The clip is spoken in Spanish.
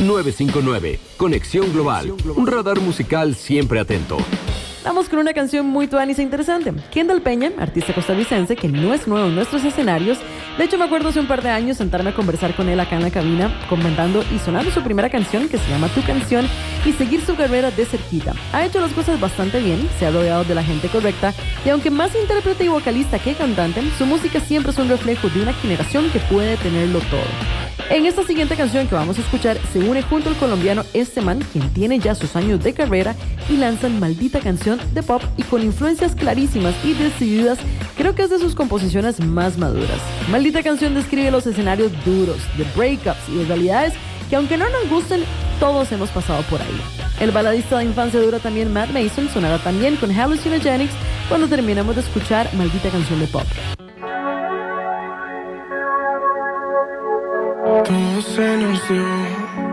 959, Conexión Global, un radar musical siempre atento. Vamos con una canción muy tuanis e interesante. Kendall Peña, artista costarricense que no es nuevo en nuestros escenarios. De hecho, me acuerdo hace un par de años sentarme a conversar con él acá en la cabina, comentando y sonando su primera canción, que se llama Tu Canción, y seguir su carrera de cerquita. Ha hecho las cosas bastante bien, se ha rodeado de la gente correcta, y aunque más intérprete y vocalista que cantante, su música siempre es un reflejo de una generación que puede tenerlo todo. En esta siguiente canción que vamos a escuchar, se une junto al colombiano Esteman, quien tiene ya sus años de carrera, y lanzan Maldita Canción de pop y con influencias clarísimas y decididas. Creo que es de sus composiciones más maduras. Maldita Canción describe los escenarios duros, de breakups y de realidades que, aunque no nos gusten, todos hemos pasado por ahí. El baladista de infancia dura también, Matt Mason, sonará también con Hallucinogenics cuando terminemos de escuchar Maldita Canción de pop. Todo se nos dio